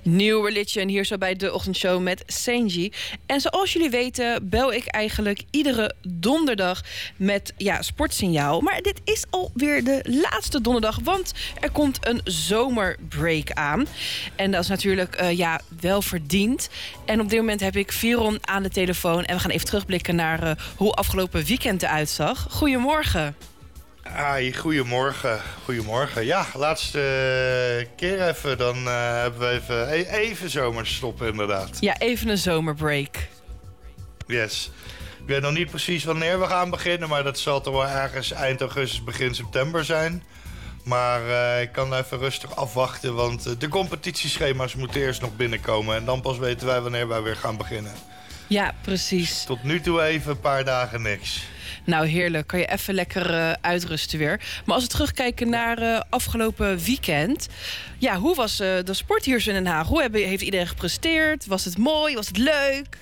New Religion hier zo bij de ochtendshow met Senji. En zoals jullie weten bel ik eigenlijk iedere donderdag met Sportsignaal. Maar dit is alweer de laatste donderdag, want er komt een zomerbreak aan. En dat is natuurlijk wel verdiend. En op dit moment heb ik Veron aan de telefoon. En we gaan even terugblikken naar hoe afgelopen weekend eruit zag. Goedemorgen. Hi, goedemorgen. Goedemorgen. Ja, laatste keer even. Dan hebben we even zomerstop inderdaad. Ja, even een zomerbreak. Yes. Ik weet nog niet precies wanneer we gaan beginnen, maar dat zal toch wel ergens eind augustus, begin september zijn. Maar ik kan even rustig afwachten, want de competitieschema's moeten eerst nog binnenkomen. En dan pas weten wij wanneer wij weer gaan beginnen. Ja, precies. Tot nu toe even een paar dagen niks. Nou, heerlijk. Kan je even lekker uitrusten weer. Maar als we terugkijken naar afgelopen weekend. Ja, hoe was de sport hier in Den Haag? Hoe heeft iedereen gepresteerd? Was het mooi? Was het leuk?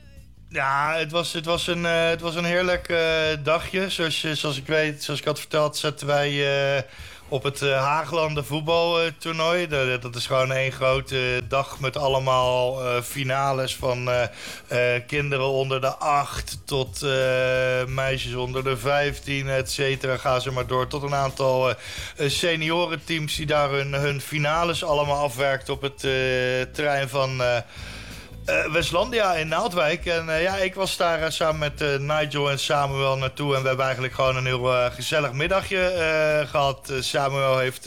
Ja, het was een heerlijk dagje. Zoals ik had verteld, zetten wij op het Haaglanden voetbaltoernooi. Dat is gewoon één grote dag met allemaal finales van kinderen onder de 8 tot meisjes onder de 15, et cetera. Ga ze maar door tot een aantal seniorenteams die daar hun finales allemaal afwerkt op het terrein van Westlandia in Naaldwijk. En ik was daar samen met Nigel en Samuel naartoe. En we hebben eigenlijk gewoon een heel gezellig middagje gehad. Samuel heeft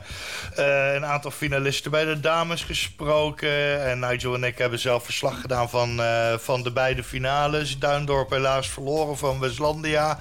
een aantal finalisten bij de dames gesproken. En Nigel en ik hebben zelf verslag gedaan van de beide finales. Duindorp helaas verloren van Westlandia.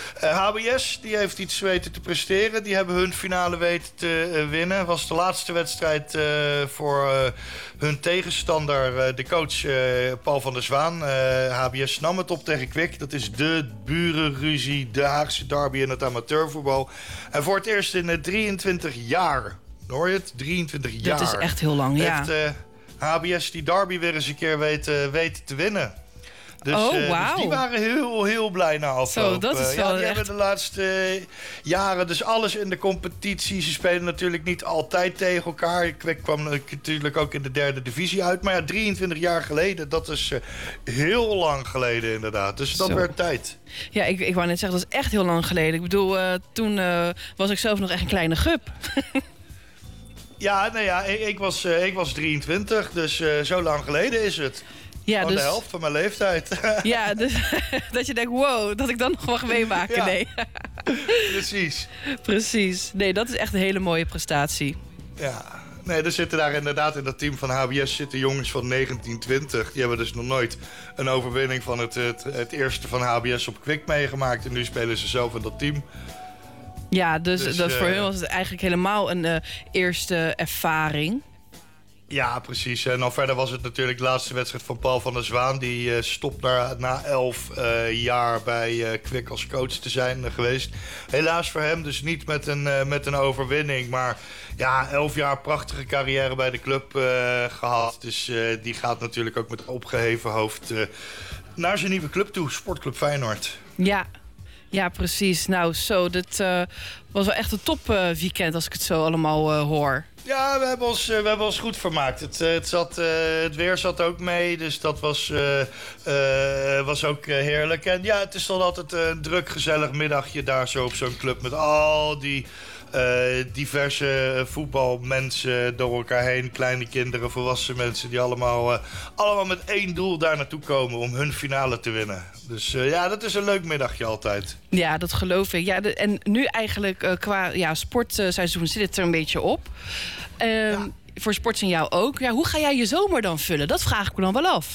HBS die heeft iets weten te presteren. Die hebben hun finale weten te winnen. Was de laatste wedstrijd voor hun tegenstander, de coach Paul van der Zwaan. HBS nam het op tegen Kwik. Dat is de burenruzie, de Haagse derby in het amateurvoetbal. En voor het eerst in 23 jaar, hoor je het? 23 jaar. Dat is echt heel lang, ja. Heeft HBS die derby weer eens een keer weten te winnen. Dus, dus die waren heel, heel blij na afloop. Zo, dat is wel die hebben de laatste jaren dus alles in de competitie. Ze spelen natuurlijk niet altijd tegen elkaar. Kwik kwam natuurlijk ook in de 3e divisie uit. Maar 23 jaar geleden, dat is heel lang geleden inderdaad. Dus dat werd tijd. Ja, ik wou net zeggen, dat is echt heel lang geleden. Ik bedoel, toen was ik zelf nog echt een kleine gup. Ik was 23, dus zo lang geleden is het. Ja, de helft van mijn leeftijd. Ja, dus dat je denkt, wow, dat ik dan nog mag meemaken. Ja. Nee. Precies. Nee, dat is echt een hele mooie prestatie. Ja. Nee, er zitten daar inderdaad in dat team van HBS zitten jongens van 1920. Die hebben dus nog nooit een overwinning van het eerste van HBS op Kwik meegemaakt. En nu spelen ze zelf in dat team. Ja, dus dat voor hun was het eigenlijk helemaal een eerste ervaring. Ja, precies. En dan verder was het natuurlijk de laatste wedstrijd van Paul van der Zwaan. Die stopt na 11 jaar bij Kwik als coach te zijn geweest. Helaas voor hem dus niet met een overwinning. Maar 11 jaar prachtige carrière bij de club gehad. Dus die gaat natuurlijk ook met opgeheven hoofd naar zijn nieuwe club toe. Sportclub Feyenoord. Ja, precies. Nou, dat was wel echt een top weekend als ik het zo allemaal hoor. Ja, we hebben ons goed vermaakt. Het weer zat ook mee, dus dat was ook heerlijk. En ja, het is dan altijd een druk, gezellig middagje daar zo op zo'n club met al die diverse voetbalmensen door elkaar heen. Kleine kinderen, volwassen mensen die allemaal met één doel daar naartoe komen om hun finale te winnen. Dus dat is een leuk middagje altijd. Ja, dat geloof ik. Ja, en nu eigenlijk qua sportseizoen zit het er een beetje op. Voor Sportsignaal ook. Ja, hoe ga jij je zomer dan vullen? Dat vraag ik me dan wel af.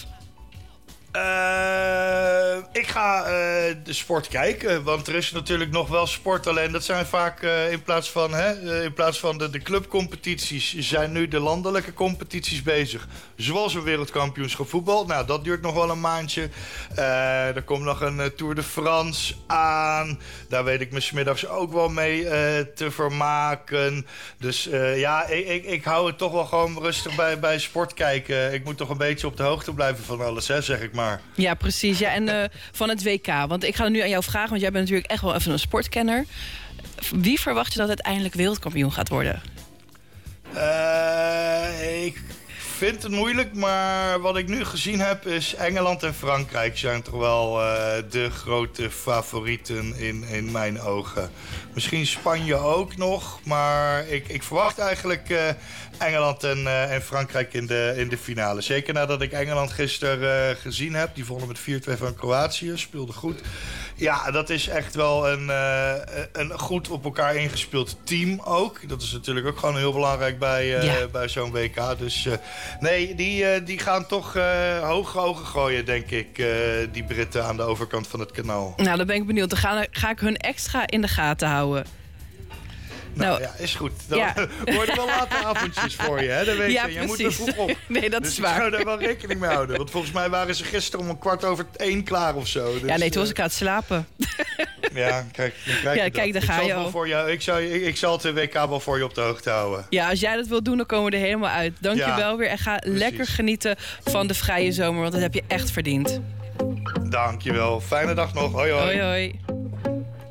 Ik ga de sport kijken, want er is natuurlijk nog wel sport. Alleen dat zijn vaak in plaats van de clubcompetities zijn nu de landelijke competities bezig. Zoals een wereldkampioenschap voetbal. Nou, dat duurt nog wel een maandje. Er komt nog een Tour de France aan. Daar weet ik me 's middags ook wel mee te vermaken. Dus ik hou het toch wel gewoon rustig bij sport kijken. Ik moet toch een beetje op de hoogte blijven van alles, zeg ik maar. Ja, precies. Ja, en van het WK. Want ik ga nu aan jou vragen, want jij bent natuurlijk echt wel even een sportkenner. Wie verwacht je dat uiteindelijk wereldkampioen gaat worden? Ik vind het moeilijk, maar wat ik nu gezien heb is Engeland en Frankrijk zijn toch wel de grote favorieten in mijn ogen. Misschien Spanje ook nog, maar ik verwacht eigenlijk Engeland en Frankrijk in de finale. Zeker nadat ik Engeland gisteren gezien heb. Die wonnen met 4-2 van Kroatië, speelde goed. Ja, dat is echt wel een goed op elkaar ingespeeld team ook. Dat is natuurlijk ook gewoon heel belangrijk bij zo'n WK. Dus nee, die gaan toch hoge ogen gooien, denk ik. Die Britten aan de overkant van het kanaal. Nou, dan ben ik benieuwd. Dan ga ik hun extra in de gaten houden. Nou ja, is goed. Dan worden wel late avondjes voor je, hè? Dan weet je moet er vroeg op. Nee, dat is waar. Dus ik zou daar wel rekening mee houden. Want volgens mij waren ze gisteren om 1:15 klaar of zo. Dus, ja, nee, toen was ik aan het slapen. Ja, kijk, daar ga je al. Ik zal het WK wel voor je op de hoogte houden. Ja, als jij dat wilt doen, dan komen we er helemaal uit. Dank je wel weer en ga lekker genieten van de vrije zomer. Want dat heb je echt verdiend. Dank je wel. Fijne dag nog. Hoi, hoi. Hoi, hoi.